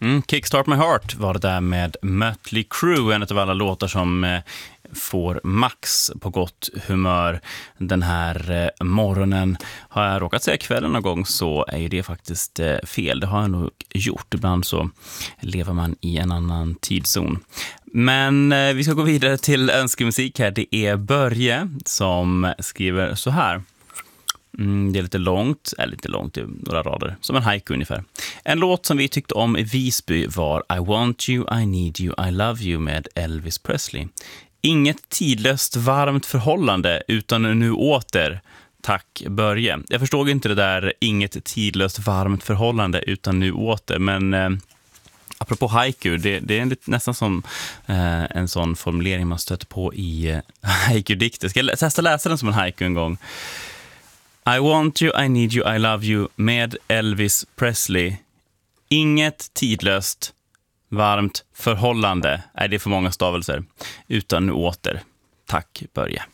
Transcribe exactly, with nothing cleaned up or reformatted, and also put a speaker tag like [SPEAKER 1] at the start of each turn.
[SPEAKER 1] Mm, Kickstart My Heart var det där med Mötley Crüe, en av alla låtar som eh, får Max på gott humör den här eh, morgonen. Har jag råkat säga kvällen någon gång så är ju det faktiskt eh, fel. Det har jag nog gjort. Ibland så lever man i en annan tidszon. Men eh, vi ska gå vidare till önskemusik här. Det är Börje som skriver så här. Mm, det är lite långt, eller lite långt, några rader, som en haiku ungefär. En låt som vi tyckte om i Visby var I Want You, I Need You, I Love You med Elvis Presley. Inget tidlöst varmt förhållande utan nu åter. Tack Börje. Jag förstod inte det där inget tidlöst varmt förhållande utan nu åter, men eh, apropå haiku, det, det är lite, nästan som eh, en sån formulering man stöter på i eh, haiku-dikter. Ska jag testa läsa den som en haiku en gång? I want you, I need you, I love you med Elvis Presley. Inget tidlöst, varmt förhållande. Är det för många stavelser? Utan nu åter. Tack Börje.